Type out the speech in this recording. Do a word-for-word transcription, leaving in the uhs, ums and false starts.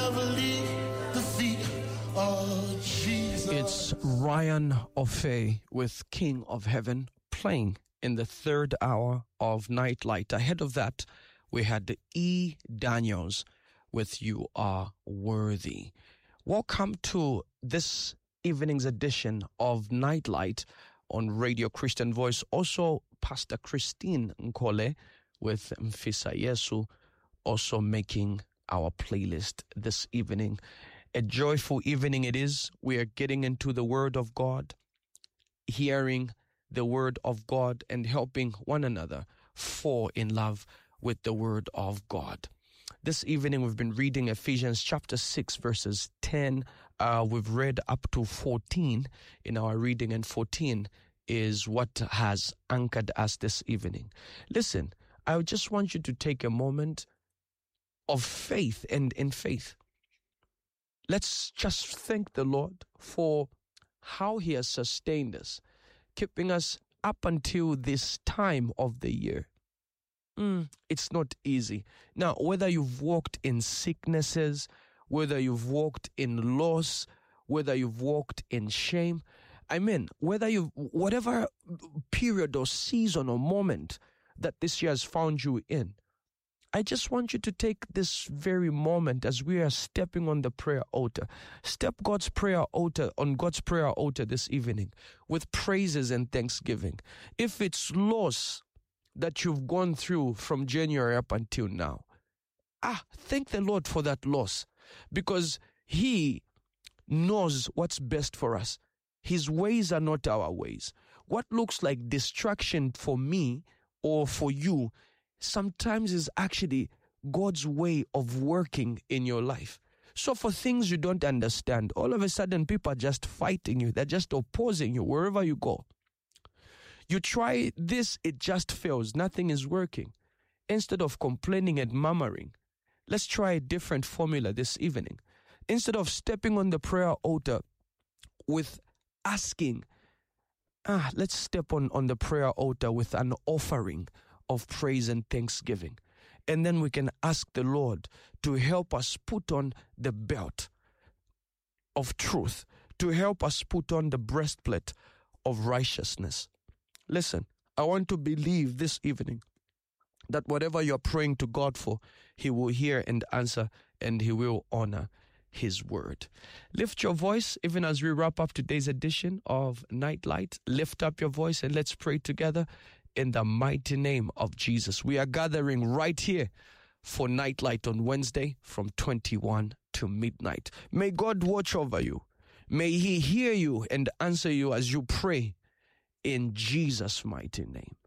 never leave the feet of Jesus. It's Ryan Ofe with King of Heaven playing in the third hour of Nightlight. Ahead of that, we had E. Daniels with You Are Worthy. Welcome to this evening's edition of Nightlight on Radio Christian Voice. Also, Pastor Christine Nkole with Mfisa Yesu also making our playlist this evening. A joyful evening it is. We are getting into the Word of God, hearing the Word of God and helping one another fall in love with the Word of God. This evening we've been reading Ephesians chapter six verses ten. Uh, we've read up to fourteen in our reading, and fourteen is what has anchored us this evening. Listen, I just want you to take a moment of faith, and in faith, let's just thank the Lord for how He has sustained us, keeping us up until this time of the year. Mm, it's not easy. Now, whether you've walked in sicknesses, whether you've walked in loss, whether you've walked in shame, I mean, whether you've, whatever period or season or moment that this year has found you in, I just want you to take this very moment as we are stepping on the prayer altar. Step God's prayer altar on God's prayer altar this evening with praises and thanksgiving. If it's loss that you've gone through from January up until now, ah, thank the Lord for that loss, because He knows what's best for us. His ways are not our ways. What looks like distraction for me or for you sometimes is actually God's way of working in your life. So for things you don't understand, all of a sudden people are just fighting you. They're just opposing you wherever you go. You try this, it just fails. Nothing is working. Instead of complaining and murmuring, let's try a different formula this evening. Instead of stepping on the prayer altar with asking, ah, let's step on, on the prayer altar with an offering of praise and thanksgiving. And then we can ask the Lord to help us put on the belt of truth, to help us put on the breastplate of righteousness. Listen, I want to believe this evening that whatever you're praying to God for, He will hear and answer, and He will honor His word. Lift your voice even as we wrap up today's edition of Nightlight. Lift up your voice and let's pray together in the mighty name of Jesus. We are gathering right here for Nightlight on Wednesday from twenty-one to midnight. May God watch over you. May He hear you and answer you as you pray in Jesus' mighty name.